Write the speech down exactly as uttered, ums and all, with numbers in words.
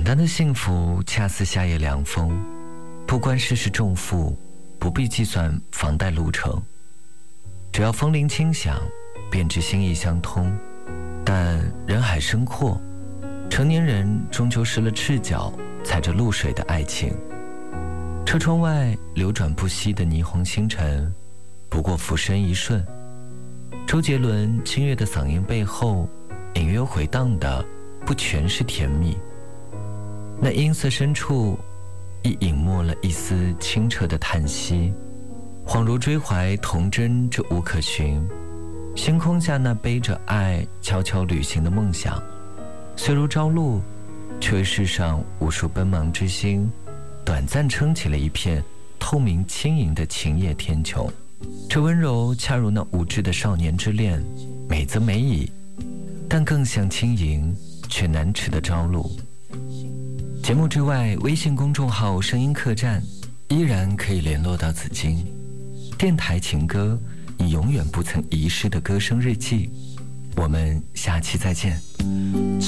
单的幸福恰似夏夜凉风，不关世事重负，不必计算房贷路程，只要风铃轻响，便知心意相通。但人海深阔，成年人终究失了赤脚，踩着露水的爱情。车窗外流转不息的霓虹星辰，不过浮生一瞬。周杰伦清越的嗓音背后，隐约回荡的不全是甜蜜，那音色深处亦隐没了一丝清澈的叹息，恍如追怀童真之无可寻。星空下那背着爱悄悄旅行的梦想，虽如朝露，却为世上无数奔忙之心短暂撑起了一片透明轻盈的晴夜天穹。这温柔恰如那无知的少年之恋，美则美矣，但更像轻盈却难持的朝露。节目之外，微信公众号声音客栈依然可以联络到紫金。电台情歌，你永远不曾遗失的歌声日记。我们下期再见。